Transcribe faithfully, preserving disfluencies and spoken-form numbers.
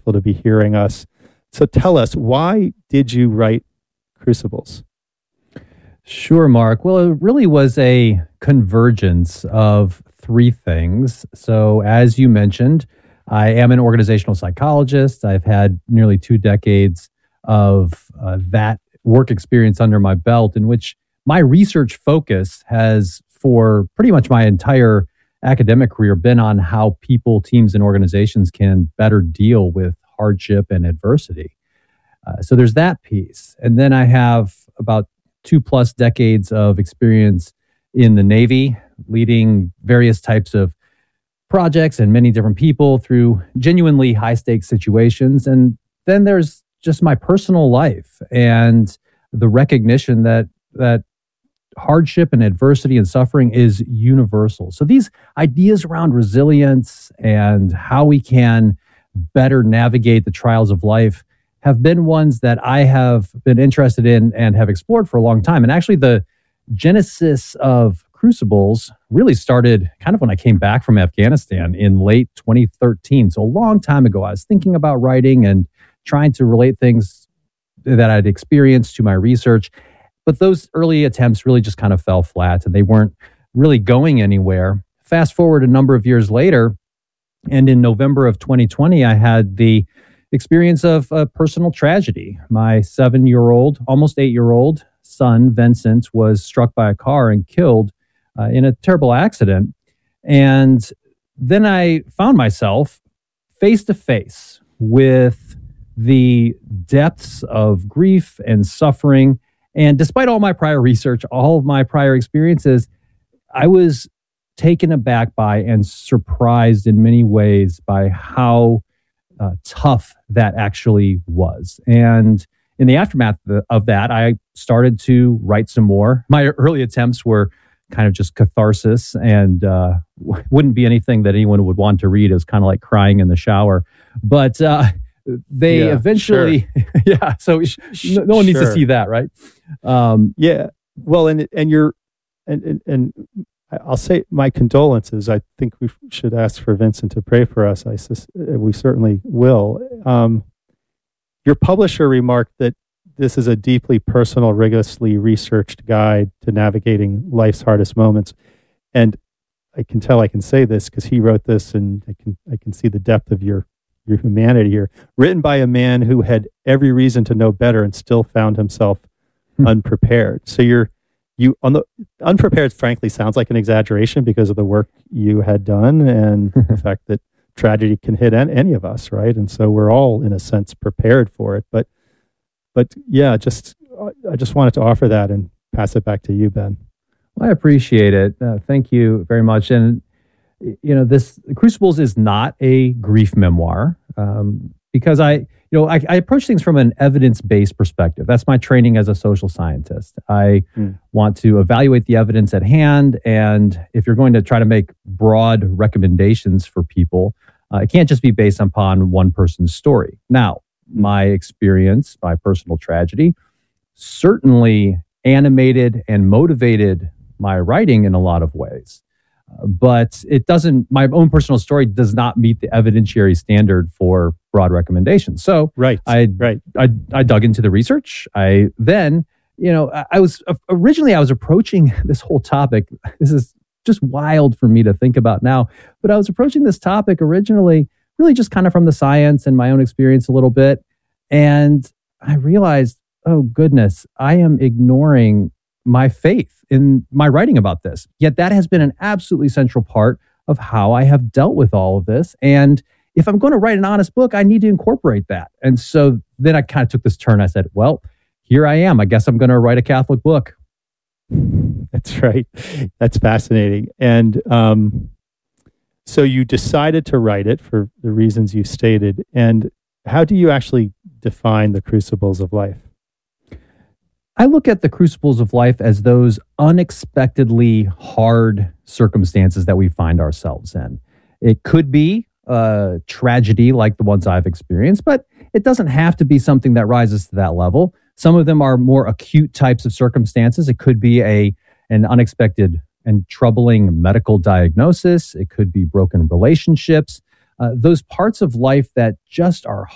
grateful to be hearing us. So tell us, why did you write Crucibles? Sure, Mark. Well, it really was a convergence of three things. So as you mentioned, I am an organizational psychologist. I've had nearly two decades of uh, that work experience under my belt, in which my research focus has, for pretty much my entire academic career, been on how people, teams, and organizations can better deal with hardship and adversity. Uh, so there's that piece. And then I have about two plus decades of experience in the Navy, leading various types of projects and many different people through genuinely high stakes situations. And then there's just my personal life and the recognition that that hardship and adversity and suffering is universal. So these ideas around resilience and how we can better navigate the trials of life have been ones that I have been interested in and have explored for a long time. And actually, the genesis of Crucibles really started kind of when I came back from Afghanistan in late twenty thirteen. So a long time ago, I was thinking about writing and trying to relate things that I'd experienced to my research. But those early attempts really just kind of fell flat and they weren't really going anywhere. Fast forward a number of years later, and in November of twenty twenty, I had the experience of a personal tragedy. My seven-year-old, almost eight-year-old son, Vincent, was struck by a car and killed uh, in a terrible accident. And then I found myself face to face with the depths of grief and suffering. And despite all my prior research, all of my prior experiences, I was taken aback by and surprised in many ways by how uh, tough that actually was. And in the aftermath of that, I started to write some more. My early attempts were kind of just catharsis and uh, wouldn't be anything that anyone would want to read. It was kind of like crying in the shower. But uh, they yeah, eventually, sure. yeah, so no, no one needs sure. to see that, right? Um, yeah, well, and and you're, and, and and I'll say my condolences. I think we should ask for Vincent to pray for us. I sus- we certainly will. Um, your publisher remarked that this is a deeply personal, rigorously researched guide to navigating life's hardest moments, and I can tell I can say this because he wrote this, and I can I can see the depth of your your humanity here. Written by a man who had every reason to know better and still found himself unprepared. So you're you on the unprepared, frankly, sounds like an exaggeration because of the work you had done and the fact that tragedy can hit an, any of us, right? And so we're all, in a sense, prepared for it. But but yeah, just I just wanted to offer that and pass it back to you, Ben. Well, I appreciate it. Uh, thank you very much. And you know, this Crucibles is not a grief memoir um, because I. You know, I, I approach things from an evidence-based perspective. That's my training as a social scientist. I mm. want to evaluate the evidence at hand, and if you're going to try to make broad recommendations for people, uh, it can't just be based upon one person's story. Now, my experience, my personal tragedy, certainly animated and motivated my writing in a lot of ways. Uh, but it doesn't, my own personal story does not meet the evidentiary standard for broad recommendations. So right, I, right. I, I dug into the research. I then, you know, I, I was, originally I was approaching this whole topic. This is just wild for me to think about now, but I was approaching this topic originally really just kind of from the science and my own experience a little bit. And I realized, oh goodness, I am ignoring my faith in my writing about this. Yet that has been an absolutely central part of how I have dealt with all of this. And if I'm going to write an honest book, I need to incorporate that. And so then I kind of took this turn. I said, well, here I am. I guess I'm going to write a Catholic book. That's right. That's fascinating. And um, so you decided to write it for the reasons you stated. And how do you actually define the crucibles of life? I look at the crucibles of life as those unexpectedly hard circumstances that we find ourselves in. It could be a tragedy like the ones I've experienced, but it doesn't have to be something that rises to that level. Some of them are more acute types of circumstances. It could be a an unexpected and troubling medical diagnosis. It could be broken relationships. Uh, those parts of life that just are